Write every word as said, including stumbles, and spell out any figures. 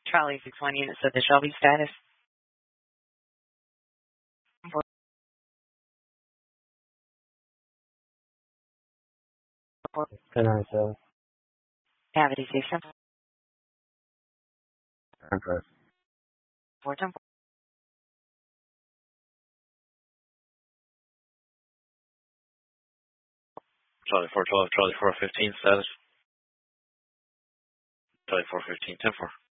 Charlie six one units of the Shelby status. ten ninety-seven. Cavity station. Press. four ten four. Charlie four twelve, Charlie four fifteen status. Charlie four fifteen, ten four.